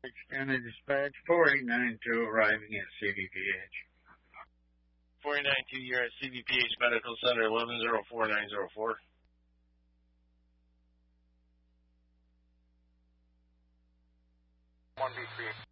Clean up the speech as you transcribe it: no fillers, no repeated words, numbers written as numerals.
County Dispatch 4892 arriving at CVPH. 492, you're at CVPH Medical Center, 1104904. 1B3.